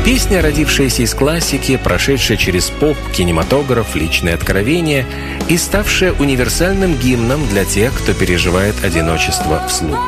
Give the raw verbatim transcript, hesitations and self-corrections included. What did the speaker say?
Песня, родившаяся из классики, прошедшая через поп, кинематограф, личное откровение и ставшая универсальным гимном для тех, кто переживает одиночество вслух.